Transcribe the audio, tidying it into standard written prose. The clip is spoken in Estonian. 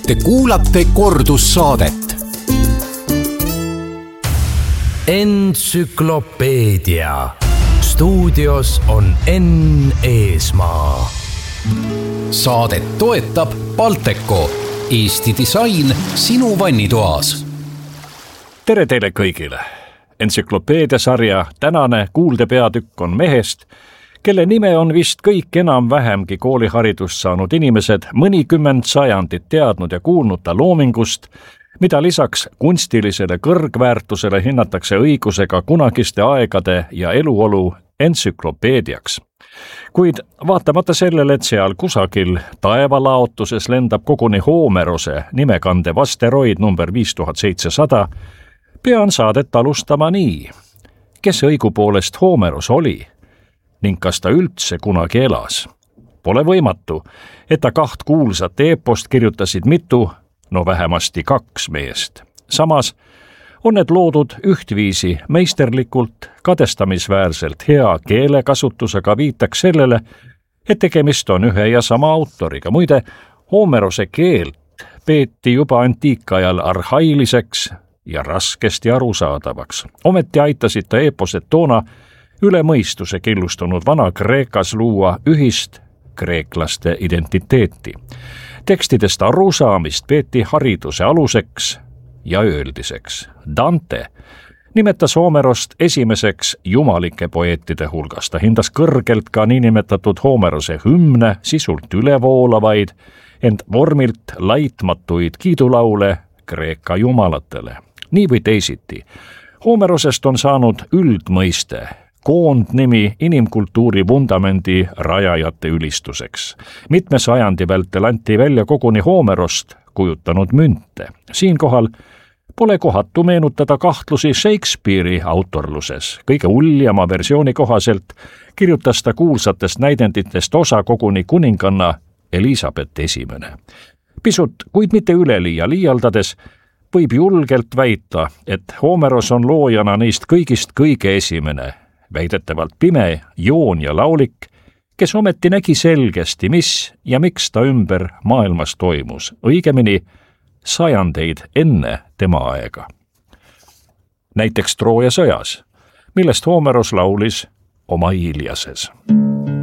Te kuulate kordussaadet. Entsüklopeedia. Stuudios on Enn Eesmaa. Saadet toetab Balteco, Eesti disain sinu vannitoas. Tere teile kõigile! Entsüklopeediasarja tänane kuuldepeatükk on mehest, kelle nime on vist kõik enam-vähemgi kooliharidust saanud inimesed mõnikümmend sajandit teadnud ja kuulnud ta loomingust, mida lisaks kunstilisele kõrgväärtusele hinnatakse õigusega kunagiste aegade ja eluolu entsüklopeediaks. Kuid vaatamata sellele, et seal kusagil taevalaotuses lendab koguni Homerose nimekandev asteroid number 5700, pean saadet alustama nii. Kes õigupoolest Homeros oli ning kas ta üldse kunagi elas? Pole võimatu, et ta kaht kuulsat eepost kirjutasid mitu, no vähemasti kaks meest. Samas on need loodud ühtviisi meisterlikult, kadestamisväärselt hea keelekasutusega viitaks sellele, et tegemist on ühe ja sama autoriga. Muide, Homerose keelt peeti juba antiikajal arhailiseks ja raskesti arusaadavaks. Ometi aitasid ta eeposed toona üle mõistuse killustunud Vana-Kreekas luua ühist kreeklaste identiteeti. Tekstidest arusaamist peeti hariduse aluseks ja ööldiseks. Dante nimetas Homerost esimeseks jumalike poeetide hulgas. Ta hindas kõrgelt ka niinimetatud Homerose hümne, sisult ülevoolavaid, ent vormilt laitmatuid kiidulaule Kreeka jumalatele. Nii või teisiti. Homerosest on saanud üldmõiste, koondnimi inimkultuuri vundamendi rajajate ülistuseks. Mitme sajandi vältel anti välja koguni Homerost kujutanud münte. Siinkohal pole kohatu meenutada kahtlusi Shakespeare'i autorluses. Kõige uljama versiooni kohaselt kirjutas ta kuulsatest näidenditest osa koguni kuninganna Elisabeth I. Pisut, kuid mitte üleliia liialdades, võib julgelt väita, et Homeros on loojana neist kõigist kõige esimene, väidetavalt pime joon ja laulik, kes ometi nägi selgesti, mis ja miks ta ümber maailmas toimus, õigemini sajandeid enne tema aega. Näiteks Trooja sõjas, millest Homeros laulis oma Iliases.